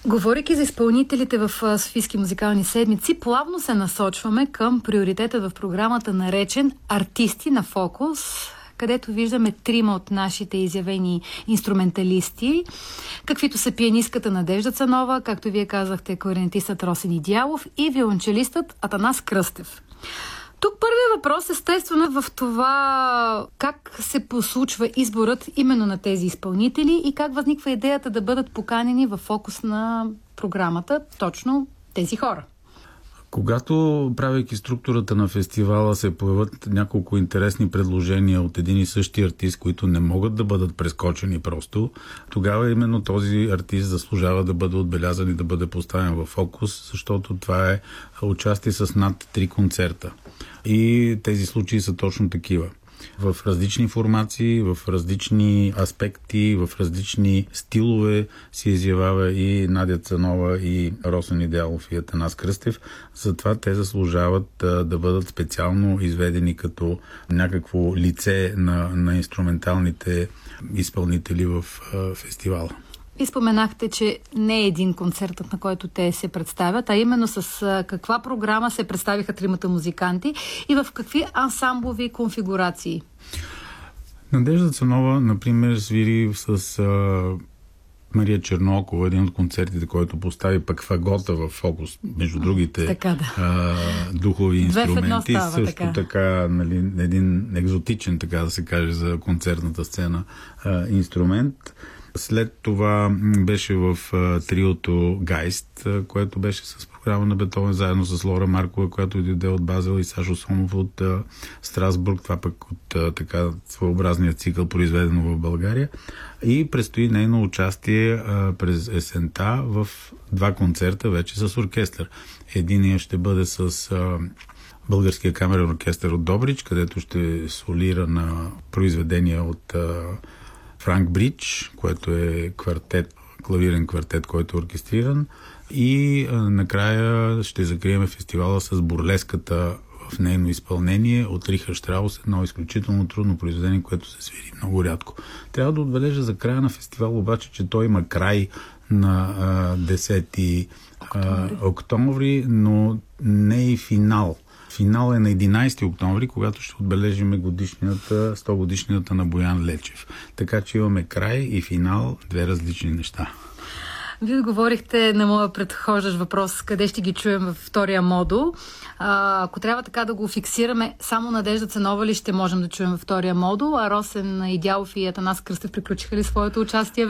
Говорейки за изпълнителите в Софийски музикални седмици, плавно се насочваме към приоритета в програмата, наречен "Артисти на фокус", където виждаме трима от нашите изявени инструменталисти, каквито са пианистката Надежда Цанова, както вие казахте, кларинетистът Росен Идялов и виолончелистът Атанас Кръстев. Тук първият въпрос естествено е в това как се случва изборът именно на тези изпълнители и как възниква идеята да бъдат поканени в фокус на програмата точно тези хора. Когато, правейки структурата на фестивала, се появят няколко интересни предложения от един и същи артист, които не могат да бъдат прескочени просто, тогава именно този артист заслужава да бъде отбелязан и да бъде поставен в фокус, защото това е участие с над 3 концерта. И тези случаи са точно такива. В различни формации, в различни аспекти, в различни стилове се изявява и Надя Цанова, и Росен Идялов, и Атанас Кръстев. Затова те заслужават да бъдат специално изведени като някакво лице на инструменталните изпълнители в фестивала. И споменахте, че не е един концертът, на който те се представят, а именно с каква програма се представиха тримата музиканти и в какви ансамблови конфигурации? Надежда Цанова, например, свири с Мария Черноокова, един от концертите, който постави пък фагота в фокус, между другите духови инструменти. Също така, нали, един екзотичен, така да се каже, за концертната сцена инструмент. След това беше в триото Гайст, което беше с програма на Бетовен, заедно с Лора Маркова, която дойде от Базел, и Сашо Сомов от Страсбург, това пък от така своеобразния цикъл, произведено в България. И предстои нейно участие през есента в 2 концерта вече с оркестър. Единият ще бъде с Българския камерен оркестър от Добрич, където ще солира на произведения от Франк Бридж, което е квартет, клавирен квартет, който е оркестриран. И накрая ще закрием фестивала с бурлеската в нейно изпълнение от Рихард Штраус, едно изключително трудно произведение, което се свири много рядко. Трябва да отбележа за края на фестивала обаче, че той има край на 10 октомври, но не и финал. Финал е на 11 октомври, когато ще отбележим 100 годишнината на Боян Лечев. Така че имаме край и финал, 2 различни неща. Вие отговорихте на моя предхождащ въпрос, къде ще ги чуем във втория модул. Ако трябва така да го фиксираме, само Надежда Цанова ли ще можем да чуем във втория модул, а Росен Идялов и Атанас Кръстев приключиха ли своето участие?